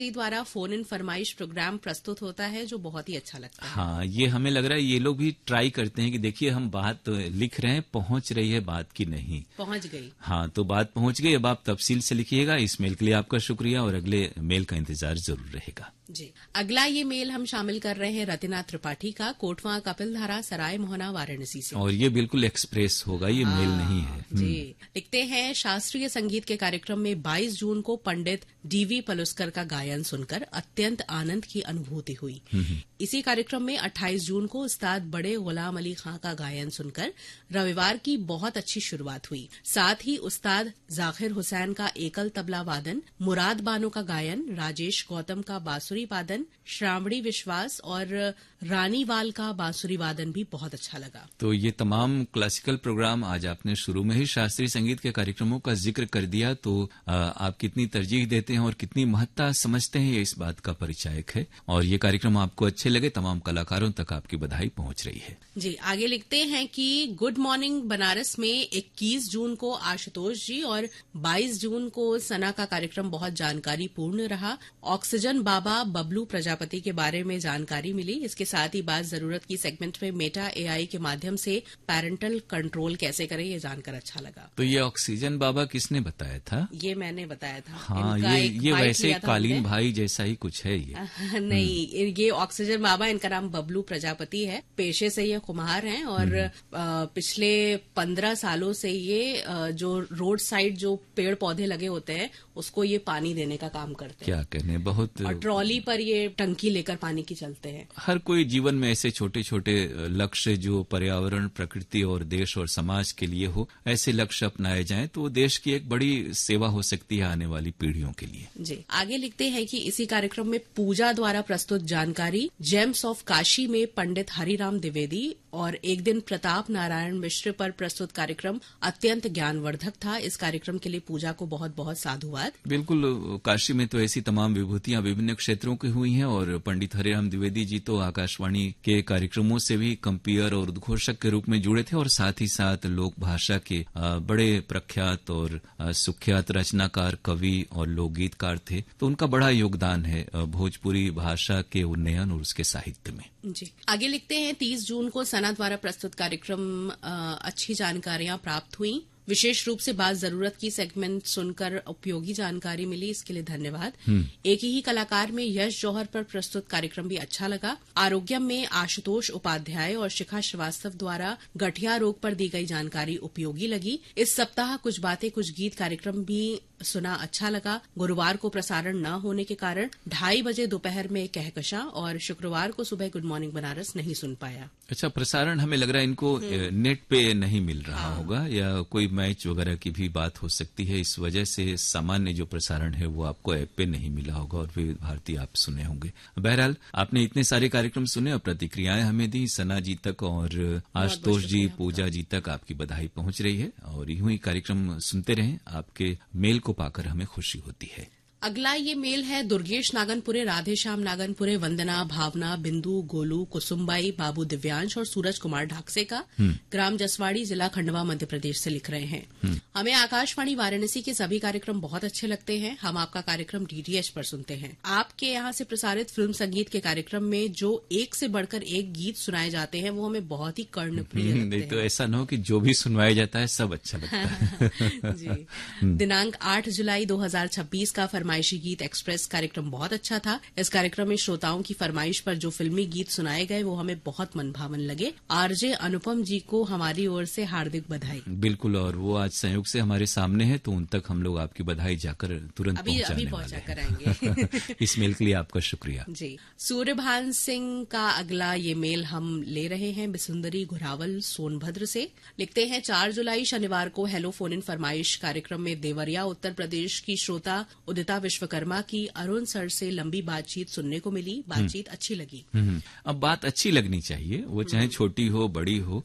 द्वारा phone in फरमाइश programme प्रस्तुत होता है जो बहुत ही अच्छा लगता है। हाँ, ये हमें लग रहा है ये लोग भी ट्राई करते हैं कि देखिए हम बात लिख रहे हैं, पहुंच रही है बात की नहीं। पहुंच गई। हाँ, तो बात पहुंच गई। अब आप तफसील से लिखिएगा। इस मेल के लिए आपका शुक्रिया और अगले मेल का इंतजार जरूर रहेगा। जी, अगला ये मेल हम शामिल कर रहे हैं रतिना त्रिपाठी का, कोटवा कपिलधारा सराय मोहना वाराणसी से। और ये बिल्कुल एक्सप्रेस होगा, ये मेल नहीं है। जी, लिखते हैं शास्त्रीय संगीत के कार्यक्रम में 22 जून को पंडित डीवी पलुस्कर का गायन सुनकर अत्यंत आनंद की अनुभूति हुई। इसी कार्यक्रम में 28 जून को उस्ताद बड़े गुलाम अली खां का गायन सुनकर रविवार की बहुत अच्छी शुरुआत हुई। साथ ही उस्ताद जाकिर हुसैन का एकल तबला वादन, मुराद बानो का गायन, राजेश गौतम का बांसुरी वादन, श्रावणी विश्वास और रानीवाल का बांसुरी वादन भी बहुत अच्छा लगा। तो ये तमाम क्लासिकल प्रोग्राम, आज आपने शुरू में ही शास्त्रीय संगीत के कार्यक्रमों का जिक्र कर दिया, तो आप कितनी तरजीह देते हैं और कितनी महत्ता समझते हैं, ये इस बात का परिचायक है। और ये कार्यक्रम आपको अच्छे लगे, तमाम कलाकारों तक आपकी बधाई पहुंच रही है। जी, आगे लिखते हैं कि गुड मॉर्निंग बनारस में 21 जून को आशुतोष जी और 22 जून को सना का कार्यक्रम बहुत जानकारी पूर्ण रहा। ऑक्सीजन बाबा बबलू प्रजापति के बारे में जानकारी मिली। इसके साथ ही बात जरूरत की सेगमेंट में मेटा एआई के माध्यम से पेरेंटल कंट्रोल कैसे करें, ये जानकर अच्छा लगा। तो ये ऑक्सीजन बाबा किसने बताया था? ये मैंने बताया था। हाँ, ये वैसे कालीन भाई जैसा ही कुछ है ये। नहीं, ये ऑक्सीजन बाबा, इनका नाम बबलू प्रजापति है। पेशे से ये कुम्हार हैं और पिछले 15 सालों से ये जो रोड साइड जो पेड़ पौधे लगे होते हैं उसको ये पानी देने का काम करते हैं। क्या कहने, बहुत। और ट्रॉली पर ये टंकी लेकर पानी की चलते हैं। हर कोई जीवन में ऐसे छोटे छोटे लक्ष्य जो पर्यावरण, प्रकृति और देश और समाज के लिए हो, ऐसे लक्ष्य अपनाए जाएं तो देश की एक बड़ी सेवा हो सकती है आने वाली पीढ़ियों के लिए। जी, आगे लिखते हैं कि इसी कार्यक्रम में पूजा द्वारा प्रस्तुत जानकारी, जेम्स ऑफ काशी में पंडित हरिराम द्विवेदी और एक दिन प्रताप नारायण मिश्र पर प्रस्तुत कार्यक्रम अत्यंत ज्ञानवर्धक था। इस कार्यक्रम के लिए पूजा को बहुत बहुत साधुवाद। बिल्कुल, काशी में तो ऐसी तमाम विभूतियां विभिन्न क्षेत्रों की हुई हैं और पंडित हरिराम द्विवेदी जी तो आकाशवाणी के कार्यक्रमों से भी कंपियर और उद्घोषक के रूप में जुड़े थे और साथ ही साथ लोक भाषा के बड़े प्रख्यात और सुख्यात रचनाकार, कवि और लोकगीतकार थे। तो उनका बड़ा योगदान है भोजपुरी भाषा के उन्नयन और उसके साहित्य में। जी, आगे लिखते हैं 30 जून को सना द्वारा प्रस्तुत कार्यक्रम अच्छी जानकारियां प्राप्त हुई। विशेष रूप से बात जरूरत की सेगमेंट सुनकर उपयोगी जानकारी मिली, इसके लिए धन्यवाद। एक ही कलाकार में यश जौहर पर प्रस्तुत कार्यक्रम भी अच्छा लगा। आरोग्यम में आशुतोष उपाध्याय और शिखा श्रीवास्तव द्वारा गठिया रोग पर दी गई जानकारी उपयोगी लगी। इस सप्ताह कुछ बातें कुछ गीत कार्यक्रम भी सुना, अच्छा लगा। गुरुवार को प्रसारण न होने के कारण 2:30 बजे दोपहर में कहकशां और शुक्रवार को सुबह गुड मॉर्निंग बनारस नहीं सुन पाया। अच्छा, प्रसारण हमें लग रहा है इनको नेट पे नहीं मिल रहा होगा या कोई मैच वगैरह की भी बात हो सकती है। इस वजह से सामान्य जो प्रसारण है वो आपको ऐप पे नहीं मिला होगा और विविध भारती आप सुने होंगे। बहरहाल, आपने इतने सारे कार्यक्रम सुने और प्रतिक्रियाएं हमें दी। सना जी तक और आशुतोष जी, पूजा जी तक आपकी बधाई पहुंच रही है और यूं ही कार्यक्रम सुनते रहें। आपके मेल को पाकर हमें खुशी होती है। अगला ये मेल है दुर्गेश नागनपुरे, राधेश्याम नागनपुरे, वंदना, भावना, बिंदु, गोलू, कुसुमबाई, बाबू दिव्यांश और सूरज कुमार ढाकसे का, ग्राम जसवाड़ी, जिला खंडवा, मध्य प्रदेश से लिख रहे हैं। हमें आकाशवाणी वाराणसी के सभी कार्यक्रम बहुत अच्छे लगते हैं। हम आपका कार्यक्रम डीटीएच पर सुनते हैं। आपके यहाँ से प्रसारित फिल्म संगीत के कार्यक्रम में जो एक से बढ़कर एक गीत सुनाए जाते हैं वो हमें बहुत ही कर्णप्रिय लगते हैं। तो ऐसा न हो कि जो भी सुनवाया जाता है सब अच्छा लगता है। जी, दिनांक 8 जुलाई 2026 का फरमाइशी गीत एक्सप्रेस कार्यक्रम बहुत अच्छा था। इस कार्यक्रम में श्रोताओं की फरमाइश पर जो फिल्मी गीत सुनाए गए वो हमें बहुत मनभावन लगे। आरजे अनुपम जी को हमारी ओर से हार्दिक बधाई। बिल्कुल, और वो आज संयोग से हमारे सामने है तो उन तक हम लोग आपकी बधाई जाकर तुरंत पहुंचाने वाले हैं। कराएंगे। इस मेल के लिए आपका शुक्रिया। जी, सूर्यभान सिंह का अगला ये मेल हम ले रहे हैं बिसुंदरी घुरावल सोनभद्र से। लिखते हैं 4 जुलाई शनिवार को हेलो फोन इन फरमाइश कार्यक्रम में देवरिया उत्तर प्रदेश की श्रोता उदिता विश्वकर्मा की अरुण सर से लंबी बातचीत सुनने को मिली। बातचीत अच्छी लगी। अब बात अच्छी लगनी चाहिए, वो चाहे छोटी हो बड़ी हो,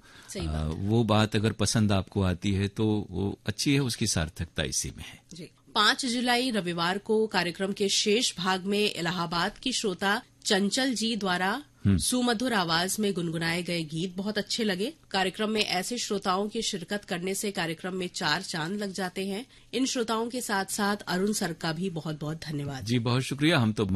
वो बात अगर पसंद आपको आती है तो वो अच्छी है, उसकी सार्थकता इसी में है। जी, 5 जुलाई रविवार को कार्यक्रम के शेष भाग में इलाहाबाद की श्रोता चंचल जी द्वारा सुमधुर आवाज में गुनगुनाए गए गीत बहुत अच्छे लगे। कार्यक्रम में ऐसे श्रोताओं की शिरकत करने से कार्यक्रम में 4 चांद लग जाते हैं। इन श्रोताओं के साथ साथ अरुण सर का भी बहुत बहुत धन्यवाद। जी बहुत शुक्रिया। हम तो